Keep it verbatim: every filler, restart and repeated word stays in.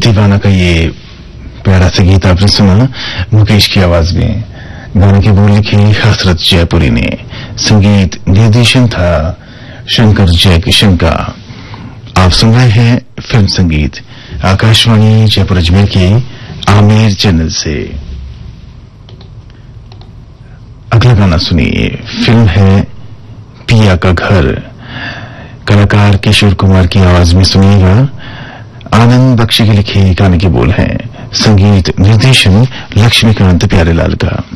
दीवाना का ये प्यारा सा गीत आपने सुना मुकेश की आवाज में। गाने की बोल लिखी हसरत जयपुरी ने, संगीत निर्देशन था शंकर जयकिशन का। आप सुन रहे हैं फिल्म संगीत आकाशवाणी जयपुर अजमेर के आमिर चैनल से। अगला गाना सुनिए, फिल्म है पिया का घर। कलाकार किशोर कुमार की आवाज में सुनिएगा। आनंद बख्शी के लिखे गाने के बोल हैं, संगीत निर्देशन लक्ष्मीकांत प्यारेलाल का।